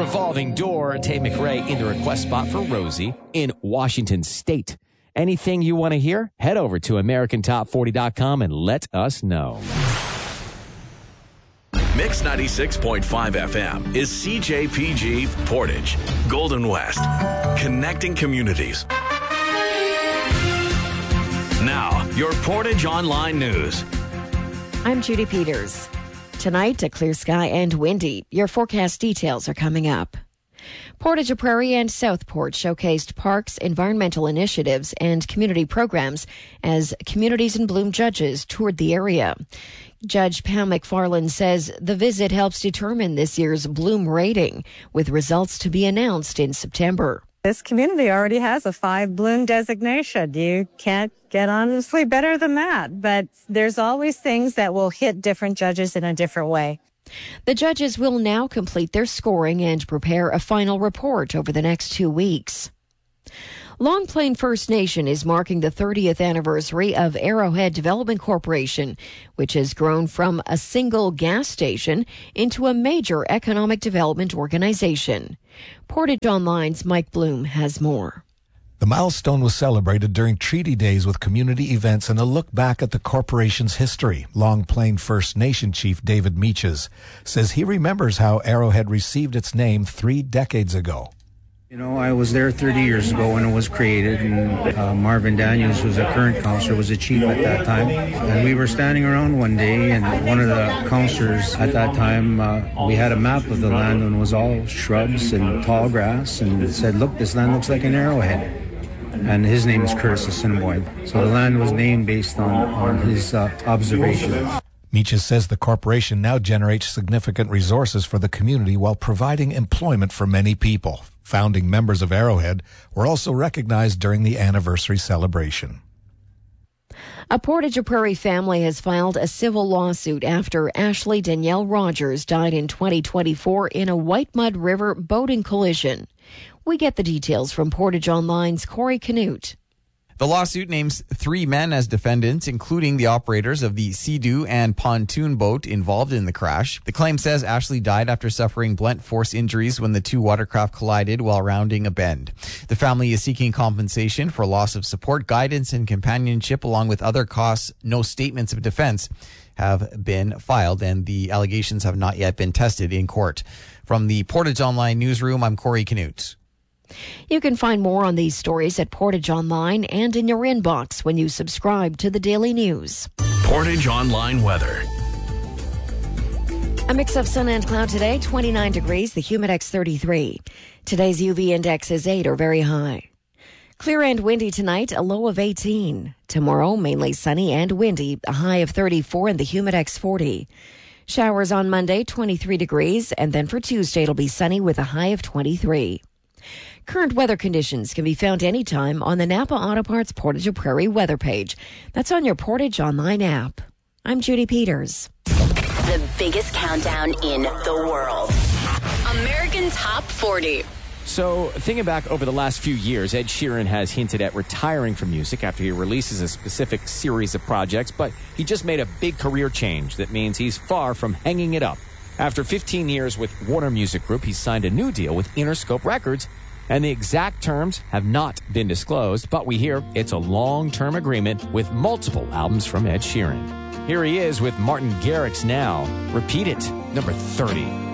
revolving door. Tay McRae in the request spot for Rosie in Washington State. Anything you want to hear? Head over to AmericanTop40.com and let us know. Mix 96.5 FM is CJPG Portage, Golden West, connecting communities. Now, your Portage Online News. I'm Judy Peters. Tonight, a clear sky and windy. Your forecast details are coming up. Portage Prairie and Southport showcased parks, environmental initiatives, and community programs as Communities in Bloom judges toured the area. Judge Pam McFarland says the visit helps determine this year's Bloom rating, with results to be announced in September. This community already has a 5 Bloom designation. You can't get honestly better than that. But there's always things that will hit different judges in a different way. The judges will now complete their scoring and prepare a final report over the next 2 weeks. Long Plain First Nation is marking the 30th anniversary of Arrowhead Development Corporation, which has grown from a single gas station into a major economic development organization. Portage Online's Mike Bloom has more. The milestone was celebrated during Treaty Days with community events and a look back at the corporation's history. Long Plain First Nation Chief David Meaches says he remembers how Arrowhead received its name 3 decades ago. You know, I was there 30 years ago when it was created, and Marvin Daniels, who's a current councillor, was a chief at that time. And we were standing around one day, and one of the councillors at that time, we had a map of the land, and it was all shrubs and tall grass, and it said, "Look, this land looks like an arrowhead." And his name is Curtis Assiniboine. So the land was named based on his observations. Meaches says the corporation now generates significant resources for the community while providing employment for many people. Founding members of Arrowhead were also recognized during the anniversary celebration. A Portage Prairie family has filed a civil lawsuit after Ashley Danielle Rogers died in 2024 in a White Mud River boating collision. We get the details from Portage Online's Corey Canute. The lawsuit names 3 men as defendants, including the operators of the Sea-Doo and pontoon boat involved in the crash. The claim says Ashley died after suffering blunt force injuries when the 2 watercraft collided while rounding a bend. The family is seeking compensation for loss of support, guidance, and companionship, along with other costs. No statements of defense have been filed, and the allegations have not yet been tested in court. From the Portage Online newsroom, I'm Corey Canute. You can find more on these stories at Portage Online and in your inbox when you subscribe to the Daily News. Portage Online weather. A mix of sun and cloud today, 29 degrees, the Humidex 33. Today's UV index is 8 or very high. Clear and windy tonight, a low of 18. Tomorrow, mainly sunny and windy, a high of 34 and the Humidex 40. Showers on Monday, 23 degrees, and then for Tuesday it'll be sunny with a high of 23. Current weather conditions can be found anytime on the Napa Auto Parts Portage Prairie weather page. That's on your Portage Online app. I'm Judy Peters. The biggest countdown in the world. American Top 40. So, thinking back over the last few years, Ed Sheeran has hinted at retiring from music after he releases a specific series of projects, but he just made a big career change that means he's far from hanging it up. After 15 years with Warner Music Group, he signed a new deal with Interscope Records, and the exact terms have not been disclosed, but we hear it's a long-term agreement with multiple albums from Ed Sheeran. Here he is with Martin Garrix now. Repeat It, number 30.